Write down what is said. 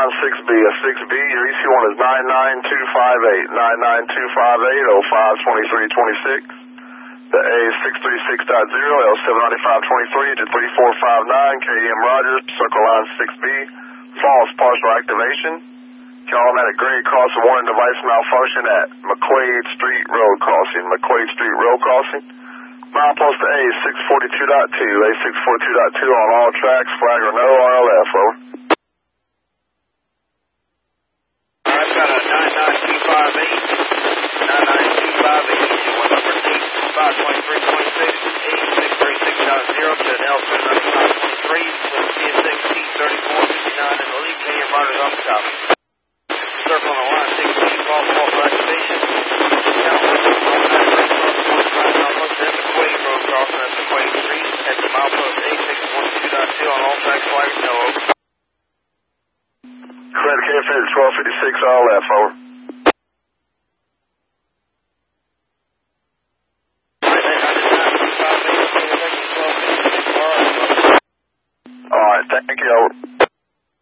line 6B. A 6B, your EC1 is 99258. 99258, 052326. The A is 636.0, L79523 to 3459, KM Rogers, circle line 6B. False partial activation. Automatic grade crossing warning device malfunction at McQuaid Street Road Crossing. McQuaid Street Road Crossing. Milepost to A642.2. A642.2 on all tracks, flag or no RLF, over. I've got a 99258, 99258, one number 52326, A636.0 to an L79523, with CSX T3459 in the lead, KM Rogers on the top. Circle on the line 16, false activation. Count McQuaid Road Crossing at McQuaid Street at the milepost A642.2 on all tracks, flag no, over. Correct, KFH 1256 RLF, over. Alright, thank you, over.